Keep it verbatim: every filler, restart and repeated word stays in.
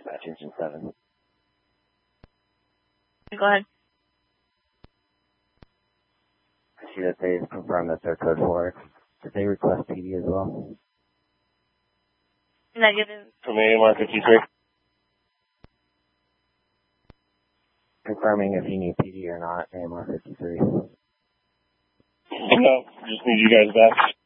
Dispatch engine seven. Go ahead. I see that they've confirmed that they're code four. Did they request P D as well? Negative. From A M R fifty-three. Confirming if you need P D or not, A M R fifty-three. No, just need you guys back.